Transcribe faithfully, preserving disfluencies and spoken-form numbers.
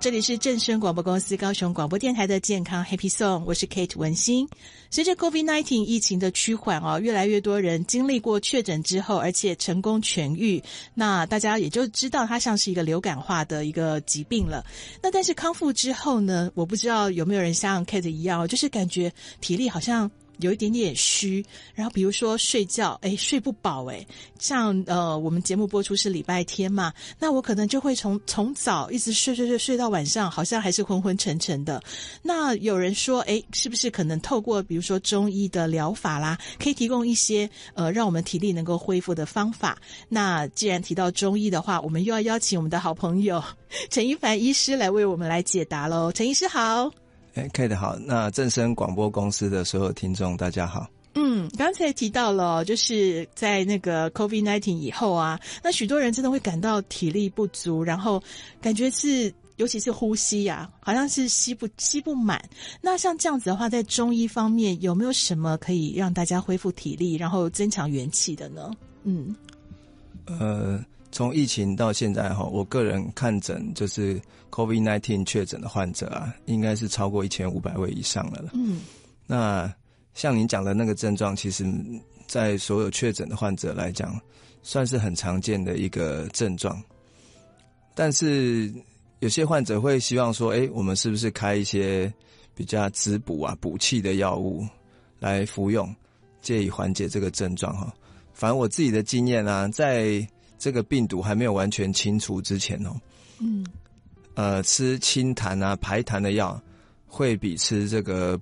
这里是正声广播公司高雄广播电台的健康 Happy Song， 我是 Kate 文心。随着 COVID 十九 疫情的趋缓哦，越来越多人经历过确诊之后，而且成功痊愈，那大家也就知道它像是一个流感化的一个疾病了。那但是康复之后呢，我不知道有没有人像 Kate 一样，就是感觉体力好像有一点点虚，然后比如说睡觉，诶睡不饱诶像呃我们节目播出是礼拜天嘛，那我可能就会从从早一直睡睡睡睡到晚上，好像还是昏昏沉沉的。那有人说，诶是不是可能透过比如说中医的疗法啦，可以提供一些呃让我们体力能够恢复的方法？那既然提到中医的话，我们又要邀请我们的好朋友陈一凡医师来为我们来解答咯。陈医师好。 哎 Kate 好，那正声广播公司的所有听众大家好。 嗯，刚才提到了，就是在那个 COVID 十九 以后啊，那许多人真的会感到体力不足，然后感觉是尤其是呼吸啊，好像是吸不吸不满。那像这样子的话，在中医方面有没有什么可以让大家恢复体力，然后增强元气的呢？嗯， 呃，从疫情到现在哈，我个人看诊就是 COVID 十九 确诊的患者啊，应该是超过一千五百位以上了。嗯，那像您讲的那个症状，其实在所有确诊的患者来讲，算是很常见的一个症状。但是有些患者会希望说，诶，我们是不是开一些比较滋补啊、补气的药物来服用，借以缓解这个症状哈。反正我自己的经验啊，在这个病毒还没有完全清除之前哦，嗯，呃，吃清痰啊、排痰的药，会比吃这个